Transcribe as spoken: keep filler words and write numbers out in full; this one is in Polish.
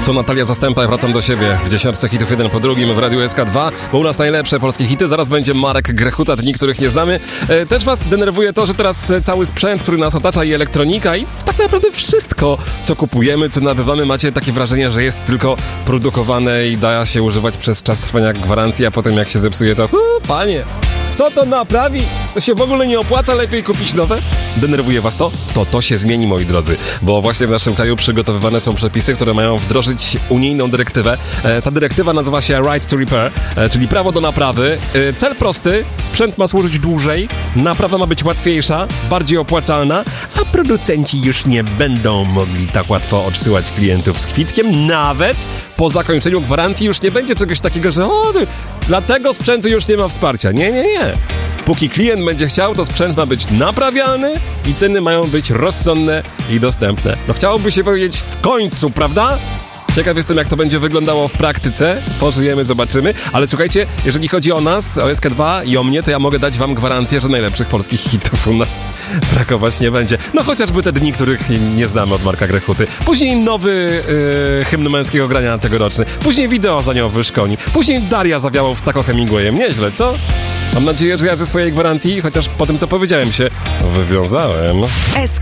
Co Natalia Zastępa, ja wracam do siebie w dziesiątce hitów jeden po drugim w Radiu S K dwa, bo u nas najlepsze polskie hity. Zaraz będzie Marek Grechuta, dni, których nie znamy. E, też was denerwuje to, że teraz cały sprzęt, który nas otacza, i elektronika, i tak naprawdę wszystko, co kupujemy, co nabywamy, macie takie wrażenie, że jest tylko produkowane i da się używać przez czas trwania gwarancji, a potem jak się zepsuje, to uu, panie, kto to naprawi? To się w ogóle nie opłaca, lepiej kupić nowe? Denerwuje was to? To to się zmieni, moi drodzy, bo właśnie w naszym kraju przygotowywane są przepisy, które mają wdrożyć unijną dyrektywę. E, ta dyrektywa nazywa się Right to Repair, e, czyli prawo do naprawy. E, cel prosty, sprzęt ma służyć dłużej, naprawa ma być łatwiejsza, bardziej opłacalna, a producenci już nie będą mogli tak łatwo odsyłać klientów z kwitkiem, nawet po zakończeniu gwarancji już nie będzie czegoś takiego, że o, dla tego sprzętu już nie ma wsparcia. Nie, nie, nie. Póki klient będzie chciał, to sprzęt ma być naprawialny i ceny mają być rozsądne i dostępne. No chciałoby się powiedzieć w końcu, prawda? Ciekaw jestem, jak to będzie wyglądało w praktyce. Pożyjemy, zobaczymy. Ale słuchajcie, jeżeli chodzi o nas, o S K dwa i o mnie, to ja mogę dać wam gwarancję, że najlepszych polskich hitów u nas brakować nie będzie. No chociażby te dni, których nie znamy od Marka Grechuty. Później nowy yy, hymn męskiego grania tegoroczny. Później wideo zaniowy Szkoni. Później Daria zawiało w Stako Hemingwayem. Nieźle, co? Mam nadzieję, że ja ze swojej gwarancji, chociaż po tym, co powiedziałem, się wywiązałem. S